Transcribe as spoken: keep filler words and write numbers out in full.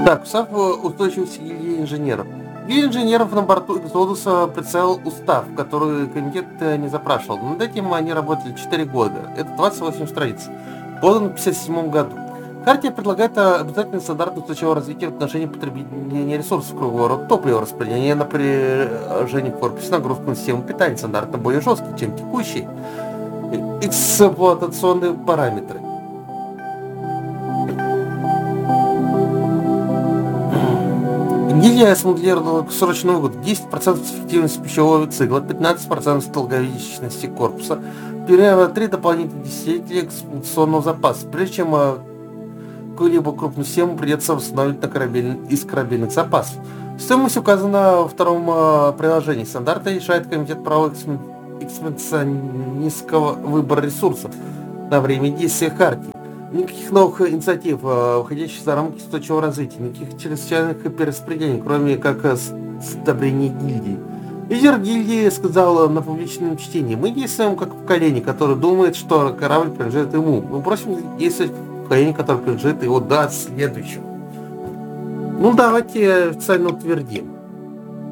Так, устав э, устойчивости гильдии инженеров. Гильдия инженеров на борту Экзодуса представил устав, который комитет э, не запрашивал. Над этим они работали четыре года. Это двадцать восемь страниц. Подан в пятьдесят седьмом году. Хартия предлагает э, обязательный стандарт устойчивого развития в отношении потребления ресурсов круговорот топлива, распределения напряжения в корпусе, нагрузку на систему питания, стандартно более жесткий, чем текущий. Эксплуатационные параметры. Гильдия смоделировала срочной выгод: десять процентов эффективности пищевого цикла, пятнадцать процентов долговечности корпуса, примерно три дополнительных десятилетия эксплуатационного запаса, прежде чем а, какую-либо крупную систему придется восстановить на корабель... из корабельных запасов. Стоимость указана во втором а, приложении. Стандарты решает комитет права эксмен... эксменционистского выбора ресурсов на время действия Хартии. Никаких новых инициатив, выходящих за рамки устойчивого развития, никаких чрезвычайных перераспределений, кроме как сдобрения гильдии. Лидер гильдии сказал на публичном чтении: мы действуем как поколение, которое думает, что корабль принадлежит ему. Мы просим действовать как поколение, которое принадлежит его до следующего. Ну, давайте официально утвердим.